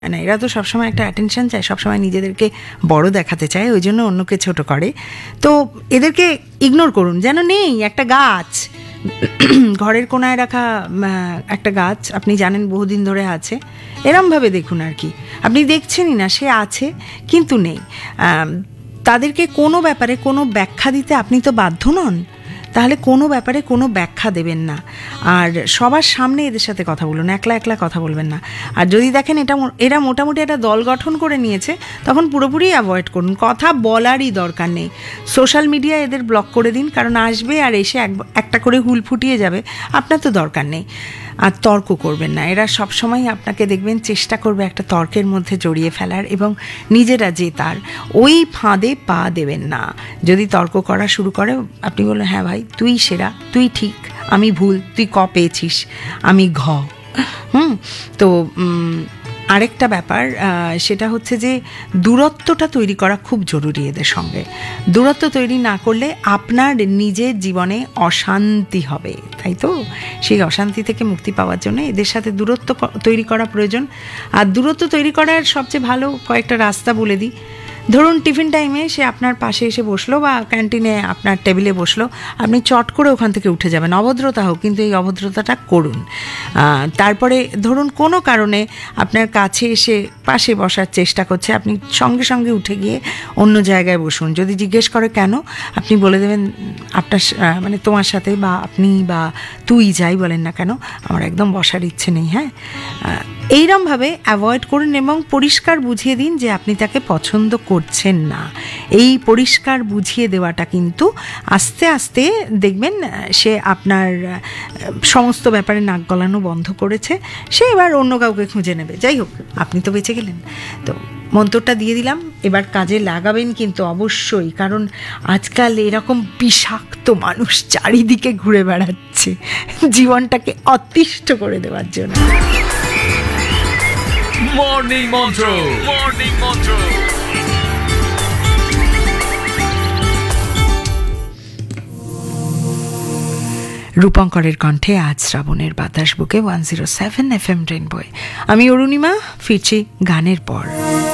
না, এরা তো সবসময় একটা অ্যাটেনশন চায়, সবসময় নিজেদেরকে বড় দেখাতে চায়, ওই জন্য অন্যকে ছোট করে। তো এদেরকে ইগনোর করুন, যেন নেই। একটা গাছ, ঘরের কোনায় রাখা একটা গাছ, আপনি জানেন বহুদিন ধরে আছে, এরমভাবে দেখুন আর কি। আপনি দেখছেনই না, সে আছে কিন্তু নেই। তাদেরকে কোনো ব্যাপারে কোনো ব্যাখ্যা দিতে আপনি তো বাধ্য নন, তাহলে কোনো ব্যাপারে কোনো ব্যাখ্যা দেবেন না। আর সবার সামনে এদের সাথে কথা বলুন, একলা একলা কথা বলবেন না। আর যদি দেখেন এরা মোটামুটি একটা দল গঠন করে নিয়েছে, তখন পুরোপুরি অ্যাভয়েড করুন, কথা বলারই দরকার নেই। সোশ্যাল মিডিয়া এদের ব্লক করে দিন, কারণ আসবে আর এসে একটা করে হুল ফুটিয়ে যাবে, আপনার তো দরকার নেই। আর তর্ক করবেন না, এরা সবসময় আপনাকে দেখবেন চেষ্টা করবে একটা তর্কের মধ্যে জড়িয়ে ফেলার, এবং নিজেরা জেতার। ওই ফাঁদে পা দেবেন না। যদি তর্ক করা শুরু করে, আপনি বললেন, হ্যাঁ ভাই তুই সেরা, তুই ঠিক, আমি ভুল, তুই ক পেয়েছিস, আমি ঘ। তো আরেকটা ব্যাপার, সেটা হচ্ছে যে দূরত্বটা তৈরি করা খুব জরুরি এদের সঙ্গে। দূরত্ব তৈরি না করলে আপনার নিজের জীবনে অশান্তি হবে, তাই তো? সেই অশান্তি থেকে মুক্তি পাওয়ার জন্য এদের সাথে দূরত্ব তৈরি করা প্রয়োজন। আর দূরত্ব তৈরি করার সবচেয়ে ভালো কয়েকটা রাস্তা বলে দিই। ধরুন টিফিন টাইমে সে আপনার পাশে এসে বসলো, বা ক্যান্টিনে আপনার টেবিলে বসলো, আপনি চট করে ওখান থেকে উঠে যাবেন, অভদ্রতা হোক, কিন্তু এই অভদ্রতাটা করুন। তারপরে ধরুন কোনো কারণে আপনার কাছে এসে পাশে বসার চেষ্টা করছে, আপনি সঙ্গে সঙ্গে উঠে গিয়ে অন্য জায়গায় বসুন। যদি জিজ্ঞেস করে কেন, আপনি বলে দেবেন আপনার মানে তোমার সাথে, বা আপনি বা তুই যাই বলেন না কেন, আমার একদম বসার ইচ্ছে নেই। হ্যাঁ, এইরমভাবে অ্যাভয়েড করুন, এবং পরিষ্কার বুঝিয়ে দিন যে আপনি তাকে পছন্দ করছেন না। এই পরিষ্কার বুঝিয়ে দেওয়াটা কিন্তু আস্তে আস্তে দেখবেন সে আপনার সমস্ত ব্যাপারে নাক গলানো বন্ধ করেছে, সে এবার অন্য কাউকে খুঁজে নেবে। যাই হোক, আপনি তো বেঁচে গেলেন। তো মন্ত্রটা দিয়ে দিলাম, এবার কাজে লাগাবেন কিন্তু অবশ্যই, কারণ আজকাল এরকম বিষাক্ত মানুষ চারিদিকে ঘুরে বেড়াচ্ছে জীবনটাকে অতিষ্ঠ করে দেওয়ার জন্য। মর্নিং মন্ত্র, মর্নিং মন্ত্র। রূপঙ্করের কণ্ঠে আজ শ্রাবণের বাতাস বুকে 107 FM রেইনবোয়। আমি অরুণিমা, ফিরছি গানের পর।